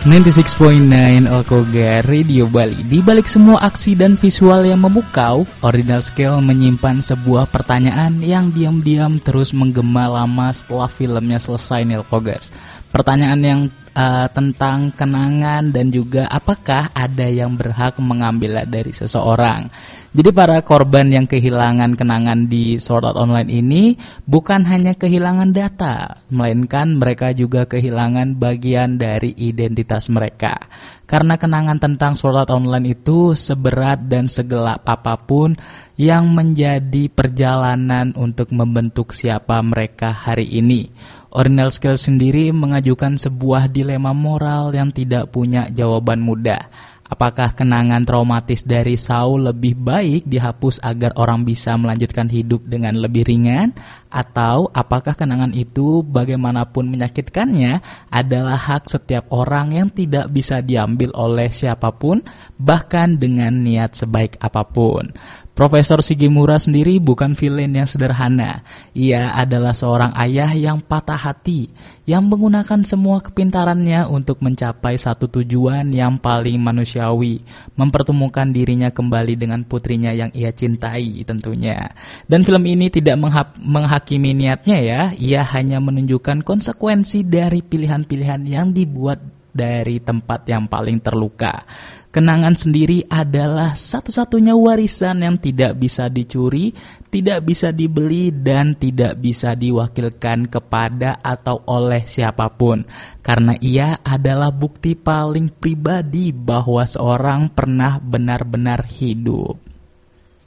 96.9 Okoga Radio Bali. Di balik semua aksi dan visual yang memukau, Original Scale menyimpan sebuah pertanyaan yang diam-diam terus menggema lama setelah filmnya selesai, Nilpogers. Pertanyaan yang tentang kenangan dan juga apakah ada yang berhak mengambilnya dari seseorang. Jadi para korban yang kehilangan kenangan di Sword Art Online ini bukan hanya kehilangan data, melainkan mereka juga kehilangan bagian dari identitas mereka. Karena kenangan tentang Sword Art Online itu seberat dan segelap apapun yang menjadi perjalanan untuk membentuk siapa mereka hari ini. Original Scale sendiri mengajukan sebuah dilema moral yang tidak punya jawaban mudah. Apakah kenangan traumatis dari Saul lebih baik dihapus agar orang bisa melanjutkan hidup dengan lebih ringan? Atau apakah kenangan itu bagaimanapun menyakitkannya adalah hak setiap orang yang tidak bisa diambil oleh siapapun, bahkan dengan niat sebaik apapun? Profesor Shigemura sendiri bukan villain yang sederhana. Ia adalah seorang ayah yang patah hati, yang menggunakan semua kepintarannya untuk mencapai satu tujuan yang paling manusiawi, mempertemukan dirinya kembali dengan putrinya yang ia cintai tentunya. Dan film ini tidak menghakimi niatnya ya, ia hanya menunjukkan konsekuensi dari pilihan-pilihan yang dibuat dari tempat yang paling terluka. Kenangan sendiri adalah satu-satunya warisan yang tidak bisa dicuri, tidak bisa dibeli, dan tidak bisa diwakilkan kepada atau oleh siapapun. Karena ia adalah bukti paling pribadi bahwa seorang pernah benar-benar hidup.